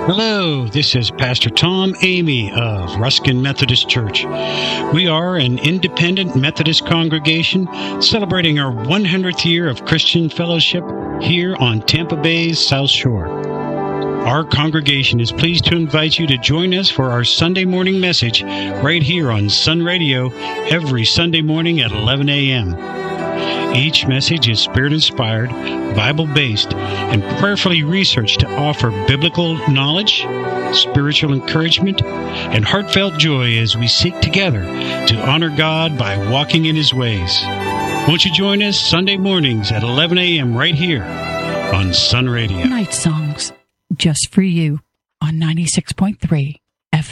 Hello, this is Pastor Tom Amy of Ruskin Methodist Church. We are an independent Methodist congregation celebrating our 100th year of Christian fellowship here on Tampa Bay's South Shore. Our congregation is pleased to invite you to join us for our Sunday morning message right here on Sun Radio every Sunday morning at 11 a.m. Each message is Spirit-inspired, Bible-based, and prayerfully researched to offer biblical knowledge, spiritual encouragement, and heartfelt joy as we seek together to honor God by walking in His ways. Won't you join us Sunday mornings at 11 a.m. right here on Sun Radio? Night songs, just for you, on 96.3.